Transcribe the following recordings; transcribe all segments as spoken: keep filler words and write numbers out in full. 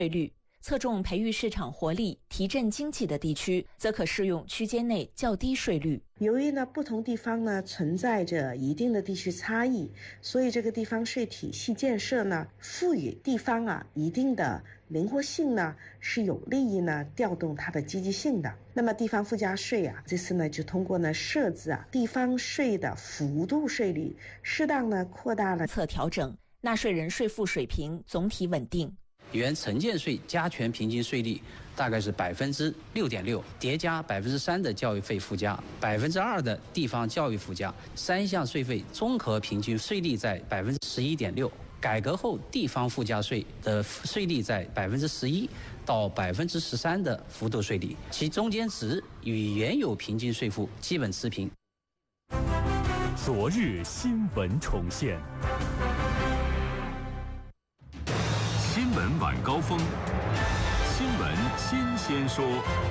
税率。侧重培育市场活力、提振经济的地区，则可适用区间内较低税率。 由于呢不同地方呢存在着一定的地区差异，所以这个地方税体系建设呢，赋予地方啊一定的灵活性呢，是有利于呢调动它的积极性的。那么地方附加税啊，这次呢就通过呢设置啊地方税的幅度税率，适当呢扩大了策调整，纳税人税负水平总体稳定。 原城建税加权平均税率大概是百分之六点六，叠加百分之三的教育费附加，百分之二的地方教育附加，三项税费综合平均税率在百分之十一点六。改革后地方附加税的税率在百分之十一到百分之十三的幅度税率，其中间值与原有平均税负基本持平。 昨日新闻重现。新闻晚高峰，新闻新鲜说。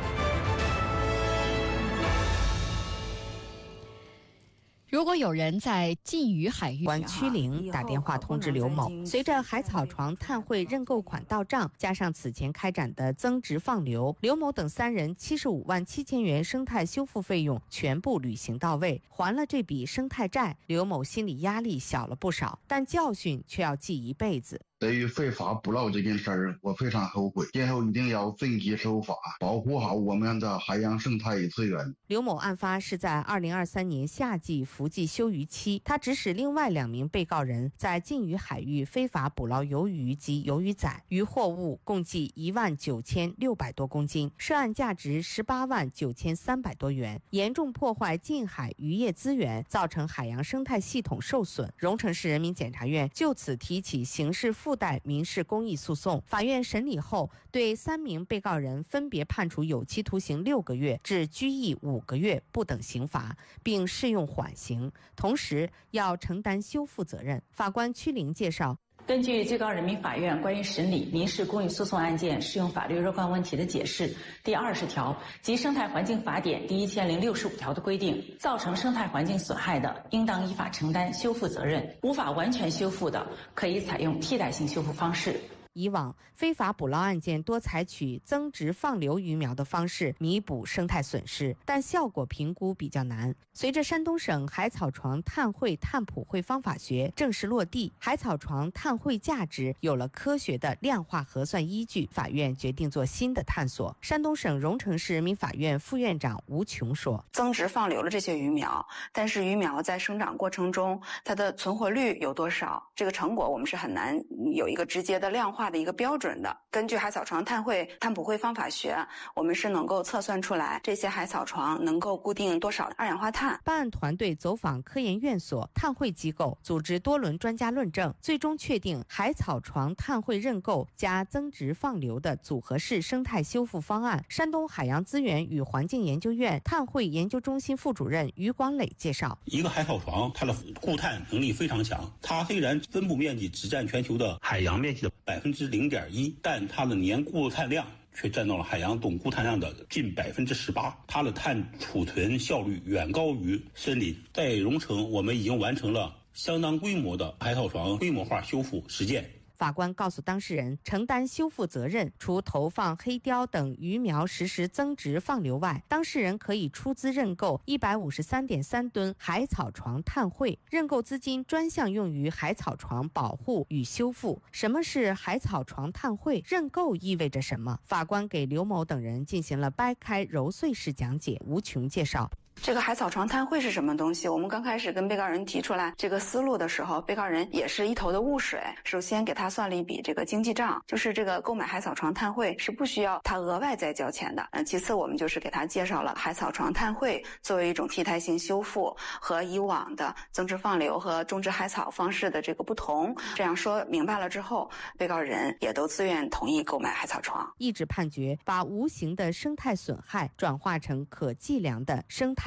如果有人在禁渔海域关屈陵打电话通知刘某，随着海草床碳汇认购款到账，加上此前开展的增值放流，刘某等三人七十五万七千元生态修复费用全部履行到位，还了这笔生态债。刘某心理压力小了不少，但教训却要记一辈子。 对于非法捕捞这件事儿，我非常后悔，今后一定要遵纪守法，保护好我们的海洋生态资源。 刘某案发是在二零二三年夏季伏季休渔期，他指使另外两名被告人在禁渔海域非法捕捞鱿鱼及鱿鱼仔，渔获物共计一万九千六百多公斤，涉案价值十八万九千三百多元，严重破坏近海渔业资源，造成海洋生态系统受损。荣成市人民检察院就此提起刑事附带民事公益诉讼，法院审理后对三名被告人分别判处有期徒刑六个月至拘役五个月不等刑罚，并适用缓刑，同时要承担修复责任。法官屈陵介绍， 根据最高人民法院关于审理民事公益诉讼案件适用法律若干问题的解释第二十条及生态环境法典第一千零六十五条的规定，造成生态环境损害的，应当依法承担修复责任；无法完全修复的，可以采用替代性修复方式。 以往非法捕捞案件多采取增值放流鱼苗的方式弥补生态损失，但效果评估比较难。随着山东省海草床碳汇碳普惠方法学正式落地，海草床碳汇价值有了科学的量化核算依据，法院决定做新的探索。山东省荣成市人民法院副院长吴琼说， 增值放流了这些鱼苗，但是鱼苗在生长过程中它的存活率有多少，这个成果我们是很难有一个直接的量化的一个标准的。根据海草床碳汇碳普惠方法学，我们是能够测算出来这些海草床能够固定多少二氧化碳。 办案团队走访科研院所、碳汇机构，组织多轮专家论证，最终确定海草床碳汇认购加增值放流的组合式生态修复方案。山东海洋资源与环境研究院碳汇研究中心副主任于广磊介绍， 一个海草床它的固碳能力非常强，它虽然分布面积只占全球的海洋面积的百分之零点一，但它的年固碳量却占到了海洋总固碳量的近百分之十八，它的碳储存效率远高于森林。在荣成，我们已经完成了相当规模的海草床规模化修复实践。 法官告诉当事人，承担修复责任，除投放黑鲷等鱼苗实施增值放流外，当事人可以出资认购一百五十三点三吨海草床碳汇，认购资金专项用于海草床保护与修复。什么是海草床碳汇？认购意味着什么？法官给刘某等人进行了掰开揉碎式讲解。吴琼介绍， 这个海草床碳汇是什么东西？我们刚开始跟被告人提出来这个思路的时候，被告人也是一头的雾水。首先给他算了一笔这个经济账，就是这个购买海草床碳汇是不需要他额外再交钱的。嗯，其次我们就是给他介绍了海草床碳汇作为一种替代性修复和以往的增值放流和种植海草方式的这个不同。这样说明白了之后，被告人也都自愿同意购买海草床。 一纸判决把无形的生态损害转化成可计量的生态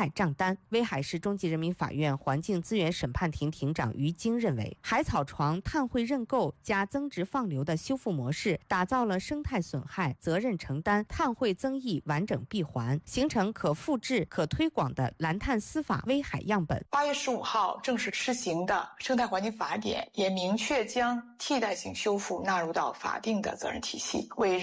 害账单。威海市中级人民法院环境资源审判庭庭长于京认为，海草床碳汇认购加增值放流的修复模式，打造了生态损害责任承担、碳汇增益完整闭环，形成可复制、可推广的蓝碳司法威海样本。 八月十五号正式施行的生态环境法典也明确将替代性修复纳入到法定的责任体系，为